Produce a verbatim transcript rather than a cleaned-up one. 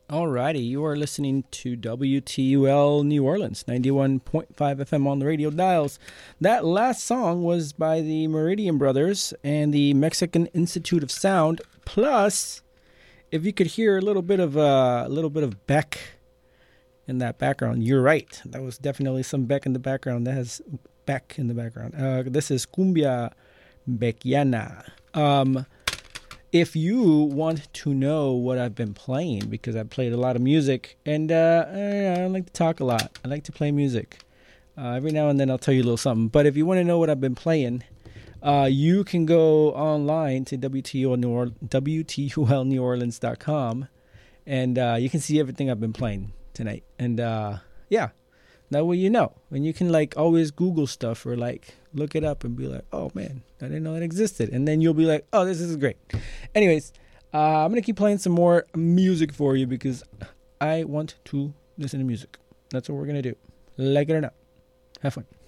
Alrighty, you are listening to W T U L New Orleans, ninety-one point five F M on the radio dials. That last song was by the Meridian Brothers and the Mexican Institute of Sound. Plus, if you could hear a little bit of uh, a little bit of Beck in that background, you're right. That was definitely some Beck in the background. That has Beck in the background. Uh, this is Cumbia Beckiana. Um... If you want to know what I've been playing, because I've played a lot of music, and uh, I don't like to talk a lot. I like to play music. Uh, every now and then I'll tell you a little something. But if you want to know what I've been playing, uh, you can go online to W T U L New Orleans, W T U L New Orleans dot com, and uh, you can see everything I've been playing tonight. And uh, yeah, that way you know. And you can like always Google stuff or like look it up and be like, oh man, I didn't know it existed. And then you'll be like, oh, this is great. Anyways, uh, I'm going to keep playing some more music for you because I want to listen to music. That's what we're going to do. Like it or not. Have fun.